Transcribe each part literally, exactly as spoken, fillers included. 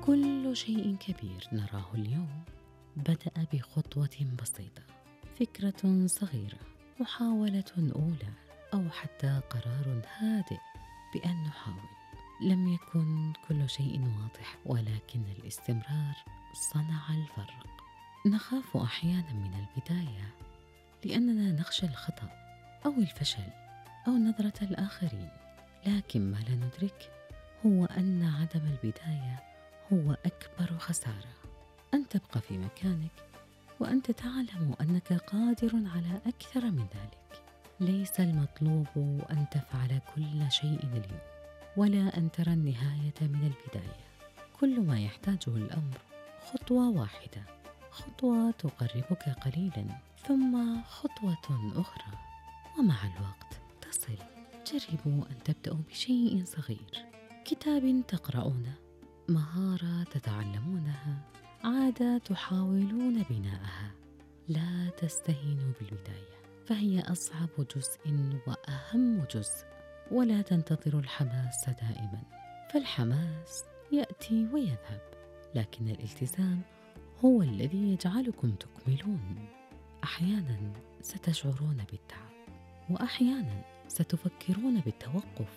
كل شيء كبير نراه اليوم بدأ بخطوة بسيطة، فكرة صغيرة، محاولة أولى، أو حتى قرار هادئ بأن نحاول. لم يكن كل شيء واضح، ولكن الاستمرار صنع الفرق. نخاف أحيانا من البداية لأننا نخشى الخطأ أو الفشل أو نظرة الآخرين، لكن ما لا ندرك هو أن عدم البداية هو أكبر خسارة. أن تبقى في مكانك وأنت تعلم أنك قادر على أكثر من ذلك. ليس المطلوب أن تفعل كل شيء اليوم، ولا أن ترى النهاية من البداية. كل ما يحتاجه الأمر خطوة واحدة، خطوة تقربك قليلا، ثم خطوة أخرى، ومع الوقت تصل. جربوا أن تبدأوا بشيء صغير، كتاب تقرؤونه، مهارة تتعلمونها، عادة تحاولون بناءها. لا تستهينوا بالبداية، فهي أصعب جزء وأهم جزء. ولا تنتظروا الحماس دائما، فالحماس يأتي ويذهب، لكن الالتزام هو الذي يجعلكم تكملون. أحيانا ستشعرون بالتعب، وأحيانا ستفكرون بالتوقف،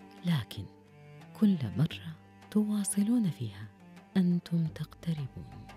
لكن كل مرة تواصلون فيها أنتم تقتربون.